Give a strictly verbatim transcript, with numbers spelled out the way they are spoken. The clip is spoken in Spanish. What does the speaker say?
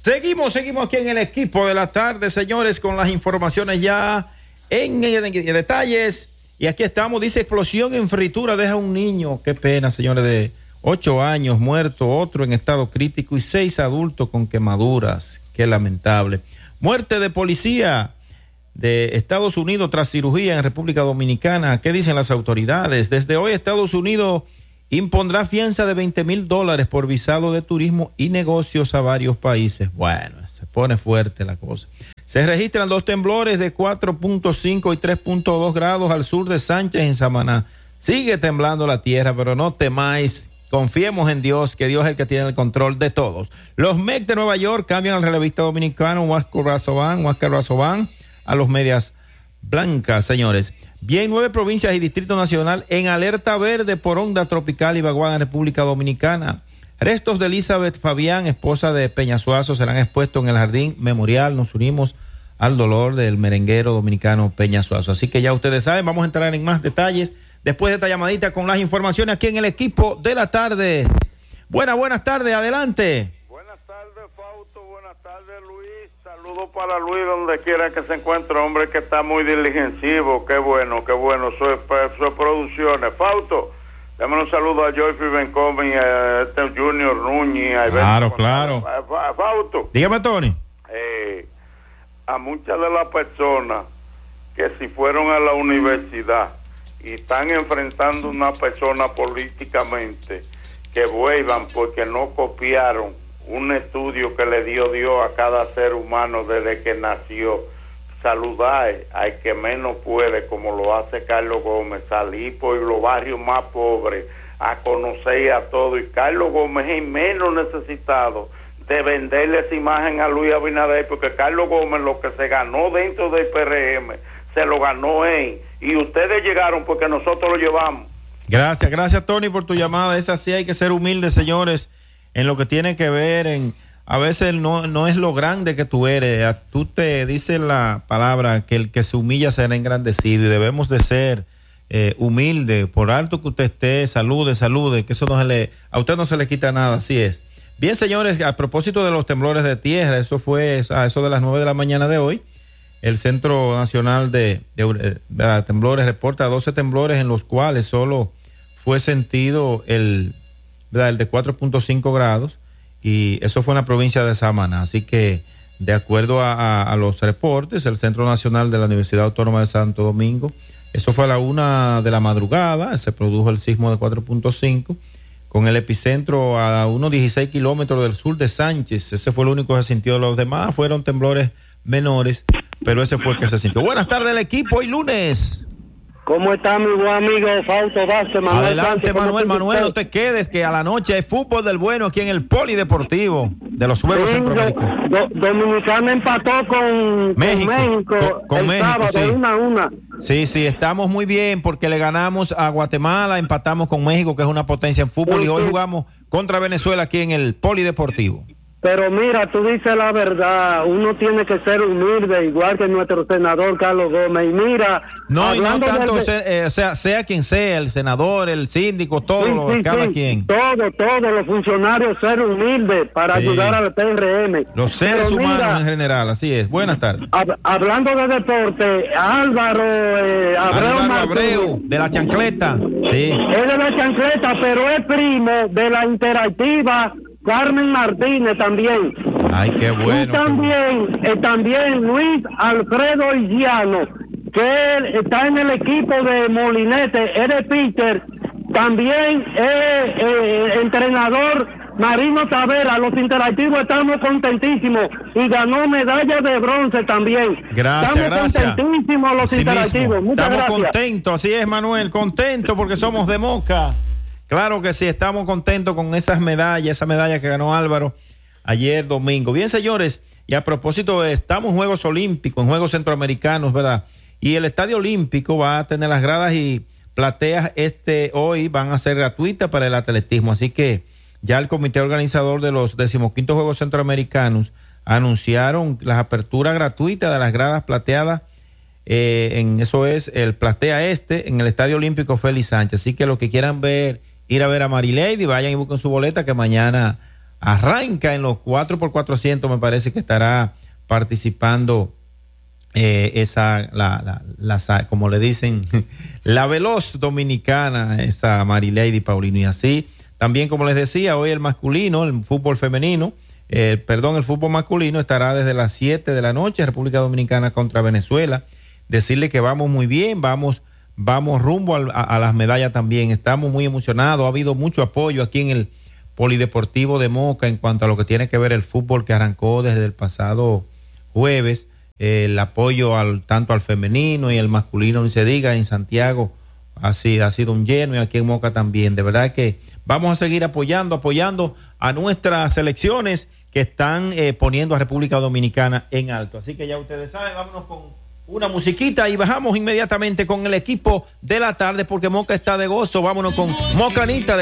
Seguimos, seguimos aquí en el equipo de la tarde, señores, con las informaciones ya en, en, en detalles. Y aquí estamos, dice explosión en fritura, deja un niño, qué pena, señores, de ocho años muerto, otro en estado crítico y seis adultos con quemaduras, qué lamentable. Muerte de policía de Estados Unidos tras cirugía en República Dominicana, ¿qué dicen las autoridades? Desde hoy Estados Unidos impondrá fianza de veinte mil dólares por visado de turismo y negocios a varios países. Bueno, se pone fuerte la cosa. Se registran dos temblores de cuatro punto cinco y tres punto dos grados al sur de Sánchez en Samaná. Sigue temblando la tierra, pero no temáis. Confiemos en Dios, que Dios es el que tiene el control de todos. Los Mets de Nueva York cambian al relevista dominicano Huáscar Razován, Huáscar Razován a los medias blancas, señores. Bien, nueve provincias y Distrito Nacional en alerta verde por onda tropical y vaguada en República Dominicana. Restos de Elizabeth Fabián, esposa de Peñasuazo, serán expuestos en el Jardín Memorial. Nos unimos al dolor del merenguero dominicano Peñasuazo. Así que ya ustedes saben, vamos a entrar en más detalles después de esta llamadita con las informaciones aquí en el equipo de la tarde. Buenas, buenas tardes, adelante. Buenas tardes, Fausto, buenas tardes, Luis. Saludos para Luis donde quiera que se encuentre, hombre que está muy diligencivo. Qué bueno, qué bueno, su, su producciones. Fausto, dame un saludo a Joyfrey Bencomen y a este Junior Núñez. A claro, claro. A, a Fausto. Dígame, Tony. Eh, a muchas de las personas que si fueron a la universidad y están enfrentando una persona políticamente, que vuelvan porque no copiaron un estudio que le dio Dios a cada ser humano desde que nació. Saludar al que menos puede, como lo hace Carlos Gómez, salir por los barrios más pobres a conocer a todos. Y Carlos Gómez es menos necesitado de venderle esa imagen a Luis Abinader, porque Carlos Gómez lo que se ganó dentro del P R M se lo ganó él, y ustedes llegaron porque nosotros lo llevamos. Gracias, gracias Tony por tu llamada. Es así, hay que ser humildes, señores, en lo que tiene que ver en, a veces no, no es lo grande que tú eres, tú te dice la palabra que el que se humilla será engrandecido, y debemos de ser eh, humildes, por alto que usted esté, salude, salude, que eso no se le, a usted no se le quita nada, así es. Bien, señores, a propósito de los temblores de tierra, eso fue a eso de las nueve de la mañana de hoy, el Centro Nacional de, de, de Temblores reporta doce temblores en los cuales solo fue sentido el el de cuatro punto cinco grados, y eso fue en la provincia de Samaná. Así que, de acuerdo a, a, a los reportes, el Centro Nacional de la Universidad Autónoma de Santo Domingo, eso fue a la una de la madrugada, se produjo el sismo de cuatro punto cinco, con el epicentro a unos dieciséis kilómetros del sur de Sánchez. Ese fue el único que se sintió. Los demás fueron temblores menores, pero ese fue el que se sintió. Buenas tardes, el equipo, hoy lunes. ¿Cómo está mi buen amigo Fausto Vázquez? Manuel Adelante, Sánchez, Manuel, Manuel, no te quedes, que a la noche hay fútbol del bueno aquí en el Polideportivo de los Juegos sí, Centroamericanos. Do, Dominicana empató con México, con México con, con el México, sábado, sí. una a una. Sí, sí, estamos muy bien porque le ganamos a Guatemala, empatamos con México, que es una potencia en fútbol, sí, y hoy sí. jugamos contra Venezuela aquí en el Polideportivo. Pero mira, tú dices la verdad, uno tiene que ser humilde, igual que nuestro senador Carlos Gómez. Y mira, no, y no tanto, de... se, eh, sea, sea quien sea, el senador, el síndico, todo, sí, lo, sí, cada sí. quien. Todo, todos los funcionarios ser humildes para sí. ayudar al P R M. Los seres Pero humanos mira, en general, así es. Buenas tardes. Hab, hablando de deporte, Álvaro eh, Abreu, Álvaro Martín, Abreu, de la chancleta. Sí. Es de la chancleta, pero es primo de la interactiva Carmen Martínez también. Ay, qué bueno. Y también, eh, también Luis Alfredo Illano, que él está en el equipo de Molinete, es de pitcher, también es eh, entrenador Marino Tavera. Los interactivos estamos contentísimos y ganó medalla de bronce también. Gracias, estamos gracias. contentísimos los Así interactivos. Mismo. Muchas estamos gracias. contentos, así es, Manuel, contentos porque somos de Moca. Claro que sí, estamos contentos con esas medallas, esa medalla que ganó Álvaro ayer domingo. Bien, señores, y a propósito, estamos en Juegos Olímpicos, en Juegos Centroamericanos, ¿verdad? Y el Estadio Olímpico va a tener las gradas y plateas este hoy, van a ser gratuitas para el atletismo. Así que ya el comité organizador de los decimoquintos Juegos Centroamericanos anunciaron las aperturas gratuitas de las gradas plateadas. Eh, en eso es el Platea Este, en el Estadio Olímpico Félix Sánchez. Así que los que quieran ver, ir a ver a Marilady, vayan y busquen su boleta, que mañana arranca en los cuatro por cuatrocientos, me parece que estará participando eh, esa, la, la, la, como le dicen, la veloz dominicana, esa Marilady Paulino. Y así, también como les decía, hoy el masculino, el fútbol femenino, eh, perdón, el fútbol masculino estará desde las siete de la noche, República Dominicana contra Venezuela. Decirle que vamos muy bien, vamos, vamos rumbo a, a, a las medallas también. Estamos muy emocionados, ha habido mucho apoyo aquí en el Polideportivo de Moca en cuanto a lo que tiene que ver el fútbol que arrancó desde el pasado jueves, eh, el apoyo al tanto al femenino y el masculino, ni se diga, en Santiago ha sido, ha sido un lleno, y aquí en Moca también. De verdad que vamos a seguir apoyando, apoyando a nuestras selecciones que están eh, poniendo a República Dominicana en alto. Así que ya ustedes saben, vámonos con una musiquita y bajamos inmediatamente con el equipo de la tarde, porque Moca está de gozo. Vámonos con Mocanita de